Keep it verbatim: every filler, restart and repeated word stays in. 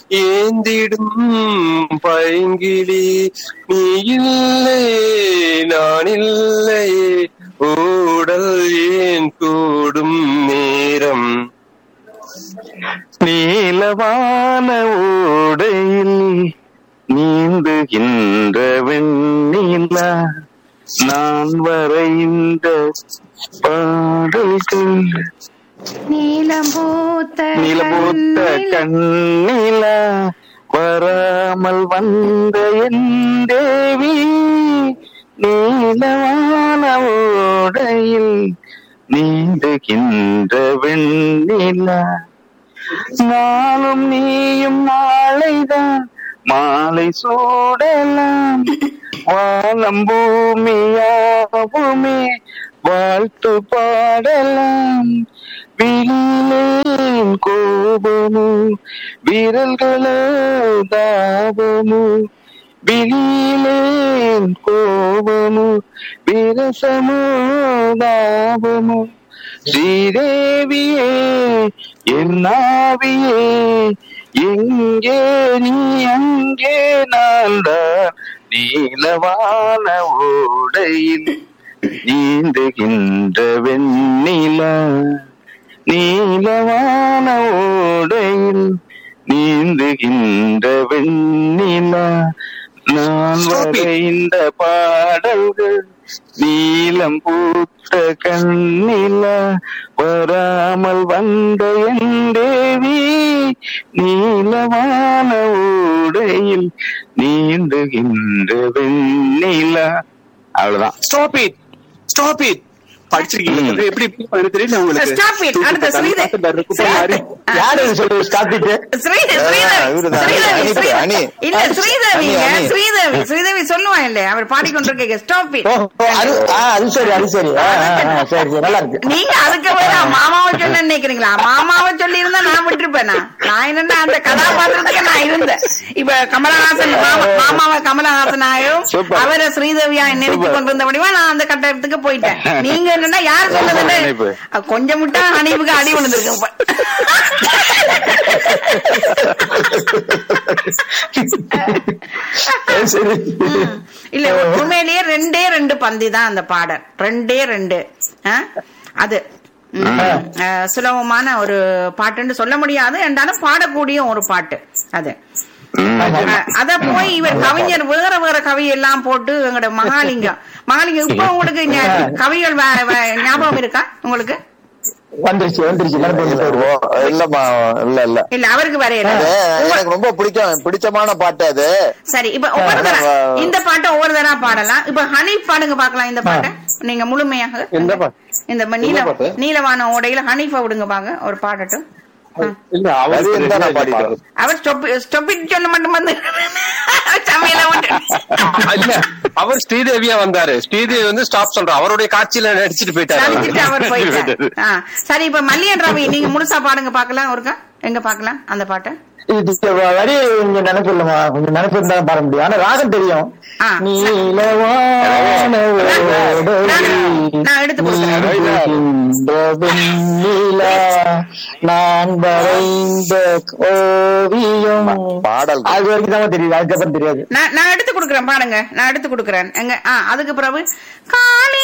ஏந்திடும் பைங்கிளி நீ இல்லை நான் இல்லை ஓடல் ஏன் கூடும் நேரம் நீலவான ஓடையில் நீந்துகின்ற வெண்ணிலா நான் வரைந்த பாடல்கள் நீலபூத்த நீலபூத்த கண்ணிலா வராமல் வந்த என் தேவி நீலவான ஓடையில் நீந்துகின்ற வெண்ணிலா நானும் நீயும் நாளைதான் மாலை சூடலாம் வானம் பூமியாவுமே வாழ்த்து பாடலாம் விழிலேன் கோபமோ விரல்களோ தாபமோ விழிலேன் கோபமோ விரசமோ தாபமோ ஸ்ரீதேவியே என்னாவியே எங்கே நீ அங்கே நான்தான் நீலவான ஓடையில் நீந்துகின்ற வெண்ணிலா நீலவான ஓடையில் நீந்துகின்ற வெண்ணிலா நான் வரைந்த பாடல்கள் நீலம் பூத்த கண்ணிலா வராமல் வந்த என் தேவி நீலவான ஓடையில் நீந்துகின்ற வெண்ணிலா. அவ்வளவுதான். ஸ்டாப் இட் ஸ்டாப் இட் படிச்சிருக்கீங்க எப்படி எனக்கு தெரியல உங்களுக்கு. ஸ்டாப் இட் அடுத்த ஸ்ரீதேவி யாரு சொல்றது ஸ்டாப் இட்? ஸ்ரீதேவி இல்ல ஸ்ரீதேவி ஸ்ரீதேவி ஸ்ரீதேவி சொல்லுவான் இல்ல அவர் பாடிக்கொண்டிருக்க ஸ்டாப் இட். அது சரி அது சரி சரி நல்லா இருக்கு. நீங்க அதுக்கு போய் மாமாவை சொல்ல நினைக்கிறீங்களா? மாமாவை சொல்லி இருந்தா நான் விட்டுருப்பேனா? நான் என்னன்னா அந்த கதாபாத்திரத்துக்கு நான் இருந்தேன். இப்ப கமலஹாசன் மாமாவை கமலஹாசனாயும் அவரை ஸ்ரீதேவியா நினைத்து கொண்டிருந்தபடிவா நான் அந்த கட்டத்துக்கு போயிட்டேன். நீங்க என்னன்னா யார் சொன்னது கொஞ்சம் விட்டா ஹனீஃபுக்கு அடி விழுந்திருக்கு. இல்ல உண்மையிலேயே ரெண்டே ரெண்டு பந்தி தான் அந்த பாடல். ரெண்டே ரெண்டு அது சுலபமான ஒரு பாட்டுன்னு சொல்ல முடியாது என்றாலும் பாடக்கூடிய ஒரு பாட்டு அது. அத போய் இவர் கவிஞர் வேற வேற கவி எல்லாம் போட்டு எங்களோட மகாலிங்கம் மகாலிங்கம் இப்ப உங்களுக்கு கவிகள் ஞாபகம் இருக்கா உங்களுக்கு? வந்துருச்சு வந்துருச்சு இல்லம்மா இல்ல இல்ல இல்ல அவருக்கு வரையல. எனக்கு ரொம்ப பிடிக்கும் பிடிச்சமான பாட்டு அது. சரி இப்ப ஒவ்வொரு தர இந்த பாட்டை ஒவ்வொரு தரா பாடலாம். இப்ப ஹனீஃப் பாடுங்க பாக்கலாம் இந்த பாட்டை நீங்க முழுமையாக. இந்த நீல நீலவான ஓடையில ஹனீஃபா விடுங்க பாங்க ஒரு பாடட்டும். அவர் சொன்ன மட்டும் வந்து அவர் ஸ்ரீதேவியா வந்தாரு. ஸ்ரீதேவி வந்து ஸ்டாப் சொல்ற அவருடைய காட்சியில நடிச்சிட்டு போயிட்டாரு அவர் போயிட்டாரு. சரி இப்ப மல்லியன் ரவி நீங்க முழுசா பாடுங்க பாக்கலாம். ஒருக்கா எங்க பாக்கலாம் அந்த பாட்டை? வரி கொஞ்சம் நினைப்பு இல்லமா கொஞ்சம் நினைப்பு இருந்தாலும் பாட முடியும். ஆனா ராகம் தெரியும். நான் எடுத்து நான் வரைந்த ஓவியம் பாடல் அது வரைக்கும் தான் தெரியுது. அதுக்கப்புறம் தெரியாது. நான் எடுத்து கொடுக்குறேன் பாருங்க. நான் எடுத்து கொடுக்குறேன் எங்க அதுக்கு பிறகு காலி